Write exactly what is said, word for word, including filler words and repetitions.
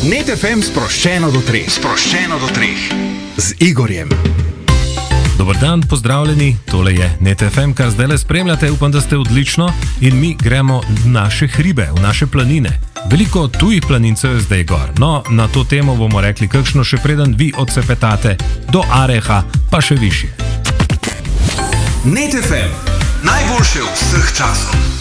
Net F M sproščeno do treh. Sproščeno do treh. Z Igorjem. Dober dan, pozdravljeni, tole je Net F M, kar zdaj le spremljate, upam, da ste odlično in mi gremo v naše hribe, v naše planine. Veliko tujih planincev je zdaj gor, no, na to temo bomo rekli kakšno še preden vi odsepetate do Areha, pa še višje. Net F M, najboljše vseh časov.